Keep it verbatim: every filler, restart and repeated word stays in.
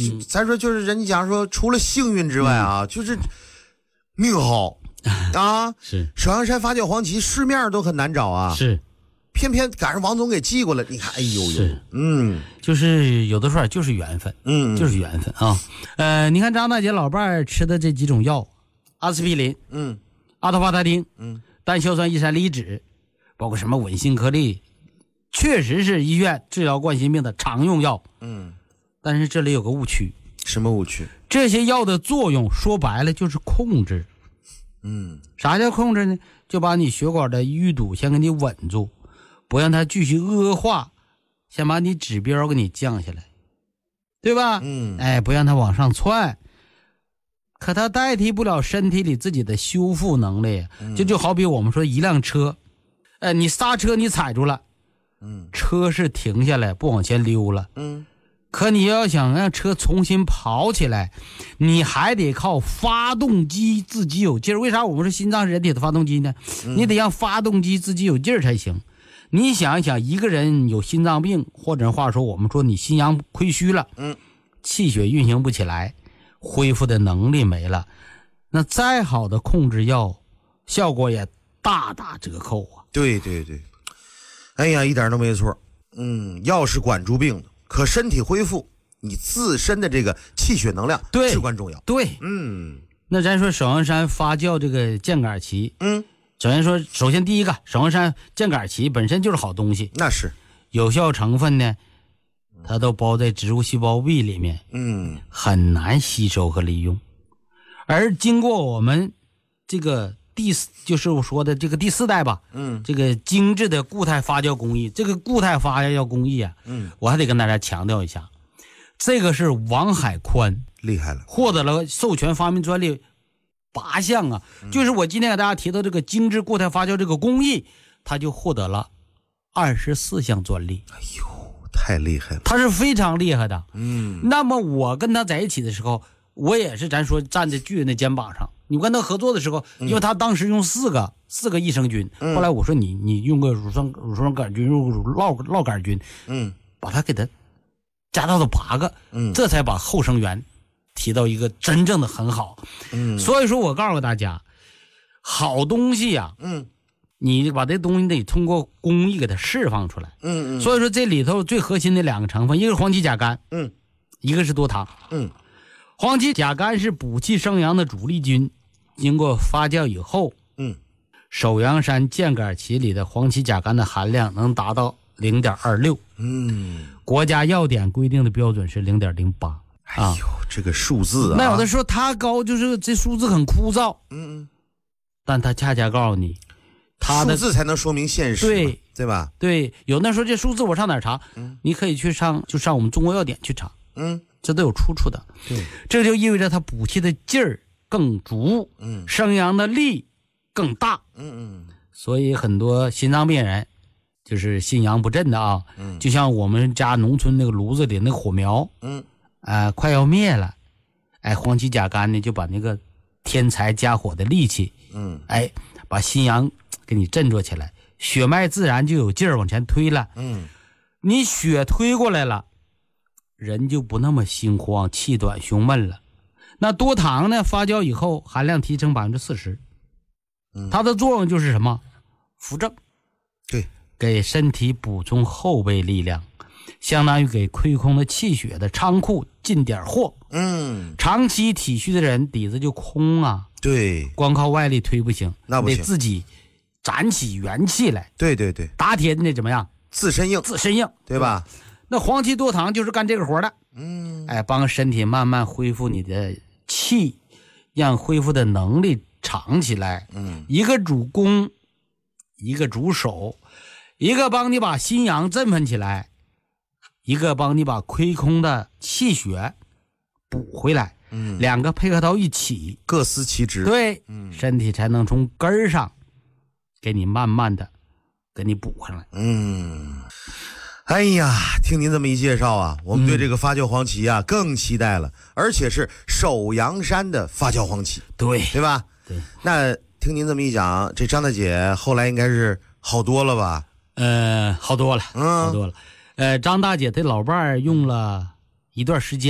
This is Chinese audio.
嗯、咱说就是人家讲说，除了幸运之外啊，嗯、就是命好啊。 是首阳山发酵黄芪市面都很难找啊。 是。 偏偏赶上王总给寄过来，你看，哎呦呦，嗯， 就是有的时候就是缘分， 嗯， 就是缘分啊。呃，你看张大姐老伴儿吃的这几种药，阿司匹林， 嗯， 阿托伐他汀， 嗯， 单硝酸异山梨酯，包括什么稳心颗粒，确实是医院治疗冠心病的常用药， 嗯， 但是这里有个误区， 什么误区？ 这些药的作用说白了就是控制， 嗯， 啥叫控制呢？就把你血管的淤堵先给你稳住。不让它继续恶化，先把你指标给你降下来，对吧？ 嗯， 哎，不让它往上窜，可它代替不了身体里自己的修复能力。 嗯、 就就好比我们说一辆车，哎，你刹车你踩住了， 嗯， 车是停下来不往前溜了， 嗯， 可你要想让车重新跑起来，你还得靠发动机自己有劲儿。为啥我们说心脏是人体的发动机呢？ 嗯、 你得让发动机自己有劲儿才行。你想一想，一个人有心脏病，或者话说我们说你心阳亏虚了， 嗯， 气血运行不起来，恢复的能力没了，那再好的控制药效果也大打折扣啊。 对对对，哎呀，一点都没错。嗯，药是管住病的，可身体恢复你自身的这个气血能量至关重要。 对， 嗯， 那咱说首阳山发酵这个箭杆芪， 嗯。 首先说，首先第一个，首阳山箭杆芪本身就是好东西， 那是有效成分呢，它都包在植物细胞壁里面， 嗯， 很难吸收和利用。而经过我们这个第四，就是我说的这个第四代吧， 嗯， 这个精致的固态发酵工艺，这个固态发酵工艺啊， 嗯， 我还得跟大家强调一下，这个是王海宽厉害了， 获得了授权发明专利。八项啊，就是我今天给大家提到这个精致固态发酵这个工艺，它就获得了二十四项专利。 哎呦，太厉害了！ 他是非常厉害的。 嗯， 那么我跟他在一起的时候，我也是咱说站在巨人的肩膀上。你跟他合作的时候，因为他当时用四个、嗯、四个益生菌， 嗯、 后来我说你你用个乳酸乳酸杆菌，用乳酪酪杆菌， 嗯， 把它给他加到了八个， 嗯， 这才把后生元提到一个真正的很好。 嗯， 所以说我告诉大家，好东西呀、啊， 嗯， 你把这东西得通过工艺给它释放出来。 嗯嗯。 所以说这里头最核心的两个成分，一个是黄芪甲苷， 嗯， 一个是多糖， 嗯。 黄芪甲苷是补气生阳的主力军，经过发酵以后， 嗯， 首阳山箭杆芪里的黄芪甲苷的含量能达到零点二六， 嗯， 国家药典规定的标准是零点零八。 哎呦，这个数字啊， 那有的时候它高，就是这数字很枯燥， 嗯嗯， 但它恰恰告诉你，它的数字才能说明现实， 对对吧？ 对，有那说这数字我上哪儿查？ 嗯， 你可以去上，就上我们中国药典去查， 嗯， 这都有出处的。 对， 这就意味着它补气的劲儿更足， 嗯， 生阳的力更大， 嗯嗯， 所以很多心脏病人就是心阳不振的啊， 嗯， 就像我们家农村那个炉子里那个火苗， 嗯。 呃，快要灭了，哎，黄芪甲苷呢就把那个添柴加火的力气， 嗯， 哎，把心阳给你振作起来，血脉自然就有劲儿往前推了， 嗯， 你血推过来了，人就不那么心慌、气短、胸闷了。那多糖呢，发酵以后含量提升百分之四十，它的作用就是什么？扶正， 对， 给身体补充后备力量。相当于给亏空的气血的仓库进点货。 嗯， 长期体虚的人底子就空啊。 对， 光靠外力推不行， 那不行， 得自己攒起元气来。 对对对， 打铁你得怎么样？ 自身硬， 自身硬， 对吧？ 那黄芪多糖就是干这个活的。 嗯， 哎，帮身体慢慢恢复你的气，让恢复的能力长起来。 嗯， 一个主攻，一个主守，一个帮你把心阳振奋起来。一个帮你把亏空的气血补回来， 嗯， 两个配合到一起， 各司其职， 对， 嗯， 身体才能从根儿上给你慢慢的给你补回来。 嗯，哎呀，听您这么一介绍啊，我们对这个发酵黄芪啊、嗯、更期待了，而且是首阳山的发酵黄芪， 对， 对吧？ 对。 那听您这么一讲，这张大姐后来应该是好多了吧？ 呃，好多了， 嗯， 好多了。呃，张大姐的老伴儿用了一段时间。